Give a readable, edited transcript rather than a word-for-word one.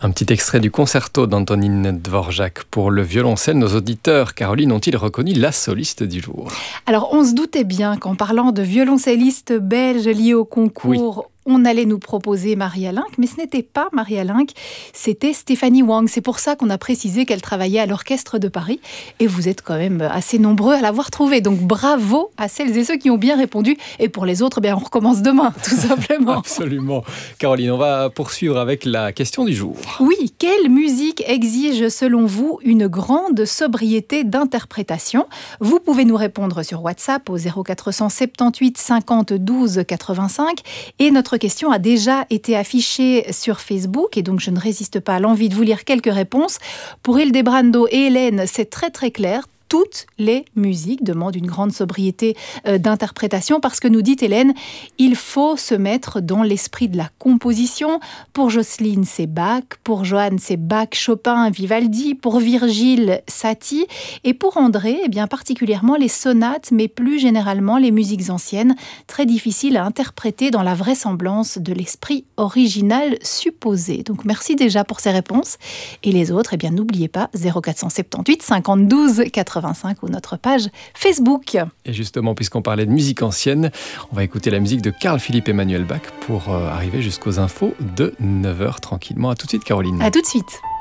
Un petit extrait du concerto d'Antonín Dvořák pour le violoncelle. Nos auditeurs, Caroline, ont-ils reconnu la soliste du jour? Alors, on se doutait bien qu'en parlant de violoncelliste belge lié au concours, on allait nous proposer Maria Linck, mais ce n'était pas Maria Linck, c'était Stéphanie Wang. C'est pour ça qu'on a précisé qu'elle travaillait à l'Orchestre de Paris. Et vous êtes quand même assez nombreux à l'avoir trouvée. Donc bravo à celles et ceux qui ont bien répondu. Et pour les autres, on recommence demain, tout simplement. Absolument. Caroline, on va poursuivre avec la question du jour. Oui, quelle musique exige selon vous une grande sobriété d'interprétation? Vous pouvez nous répondre sur WhatsApp au 0478 50 12 85 et notre question a déjà été affichée sur Facebook et donc je ne résiste pas à l'envie de vous lire quelques réponses. Pour Hildebrando et Hélène, c'est très très clair. Toutes les musiques demandent une grande sobriété d'interprétation parce que, nous dit Hélène, il faut se mettre dans l'esprit de la composition. Pour Jocelyne, c'est Bach. Pour Joanne, c'est Bach, Chopin, Vivaldi. Pour Virgile, Satie. Et pour André, particulièrement les sonates, mais plus généralement les musiques anciennes, très difficiles à interpréter dans la vraisemblance de l'esprit original supposé. Donc merci déjà pour ces réponses. Et les autres, n'oubliez pas, 0478 50 12 85 ou notre page Facebook. Et justement, puisqu'on parlait de musique ancienne, on va écouter la musique de Carl-Philipp Emanuel Bach pour arriver jusqu'aux infos de 9h tranquillement. À tout de suite, Caroline. À tout de suite.